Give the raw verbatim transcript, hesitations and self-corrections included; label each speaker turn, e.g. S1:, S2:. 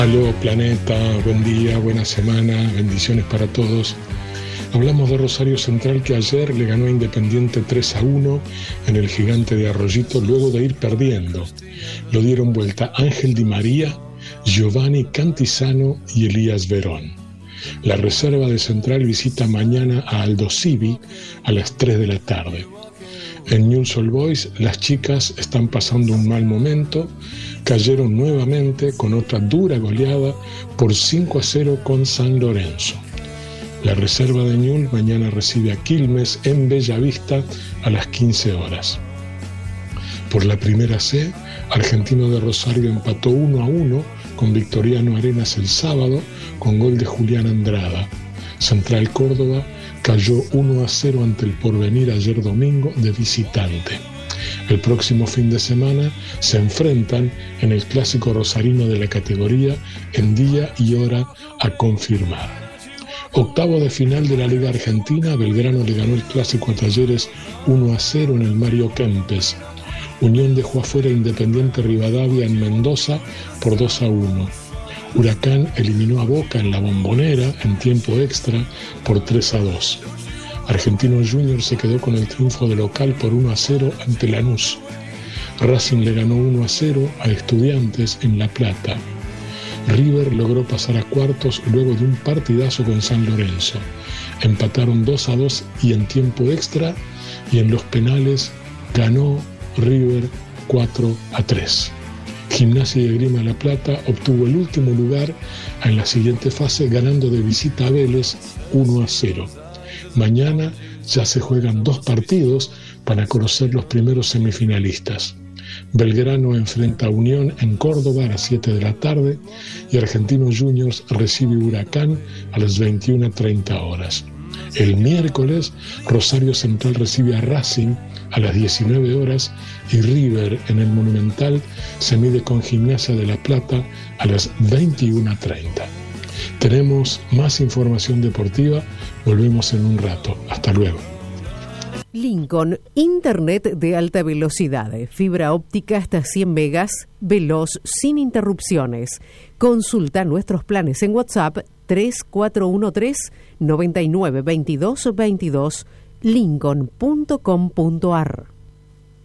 S1: Aló Planeta, buen día, buena semana, bendiciones para todos. Hablamos de Rosario Central, que ayer le ganó a Independiente tres a uno en el Gigante de Arroyito luego de ir perdiendo. Lo dieron vuelta Ángel Di María, Giovanni Cantizano y Elías Verón. La reserva de Central visita mañana a Aldo Civi a las tres de la tarde. En Newell's Old Boys las chicas están pasando un mal momento, cayeron nuevamente con otra dura goleada por cinco a cero con San Lorenzo. La reserva de Newell's mañana recibe a Quilmes en Bellavista a las quince horas. Por la primera C, Argentino de Rosario empató uno a uno con Victoriano Arenas el sábado con gol de Julián Andrada. Central Córdoba cayó uno a cero ante el Porvenir ayer domingo de visitante. El próximo fin de semana se enfrentan en el clásico rosarino de la categoría en día y hora a confirmar. Octavo de final de la Liga Argentina, Belgrano le ganó el clásico a Talleres uno a cero en el Mario Kempes. Unión dejó afuera Independiente Rivadavia en Mendoza por dos a uno. Huracán eliminó a Boca en la Bombonera en tiempo extra por tres a dos. Argentino Junior se quedó con el triunfo de local por uno a cero ante Lanús. Racing le ganó uno a cero a Estudiantes en La Plata. River logró pasar a cuartos luego de un partidazo con San Lorenzo. Empataron dos a dos y en tiempo extra, y en los penales ganó River cuatro a tres. Gimnasia y Esgrima La Plata obtuvo el último lugar en la siguiente fase, ganando de visita a Vélez uno a cero. Mañana ya se juegan dos partidos para conocer los primeros semifinalistas. Belgrano enfrenta a Unión en Córdoba a las siete de la tarde y Argentinos Juniors recibe Huracán a las veintiuna treinta horas. El miércoles, Rosario Central recibe a Racing a las diecinueve horas y River en el Monumental se mide con Gimnasia de La Plata a las veintiuna treinta. Tenemos más información deportiva, volvemos en un rato. Hasta luego.
S2: Lincoln, Internet de alta velocidad, fibra óptica hasta cien megas, veloz, sin interrupciones. Consulta nuestros planes en WhatsApp tres cuatro uno tres, nueve nueve dos dos dos, lincoln punto com punto a r.